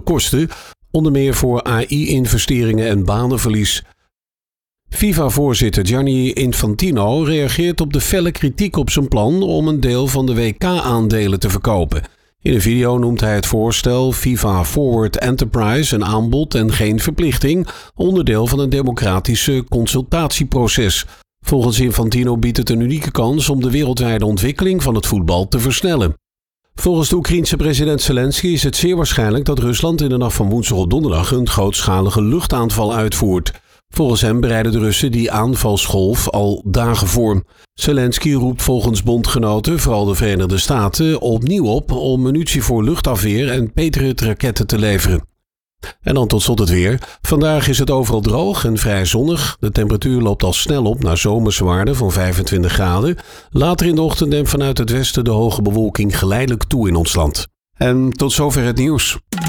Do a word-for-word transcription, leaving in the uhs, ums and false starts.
kosten, onder meer voor A I-investeringen en banenverlies. FIFA-voorzitter Gianni Infantino reageert op de felle kritiek op zijn plan om een deel van de W K-aandelen te verkopen. In een video noemt hij het voorstel FIFA Forward Enterprise een aanbod en geen verplichting, onderdeel van een democratische consultatieproces. Volgens Infantino biedt het een unieke kans om de wereldwijde ontwikkeling van het voetbal te versnellen. Volgens de Oekraïense president Zelensky is het zeer waarschijnlijk dat Rusland in de nacht van woensdag op donderdag een grootschalige luchtaanval uitvoert. Volgens hem bereiden de Russen die aanvalsgolf al dagen voor. Zelensky roept volgens bondgenoten, vooral de Verenigde Staten, opnieuw op om munitie voor luchtafweer en Patriot-raketten te leveren. En dan tot slot het weer. Vandaag is het overal droog en vrij zonnig. De temperatuur loopt al snel op naar zomerse waarden van vijfentwintig graden. Later in de ochtend neemt vanuit het westen de hoge bewolking geleidelijk toe in ons land. En tot zover het nieuws.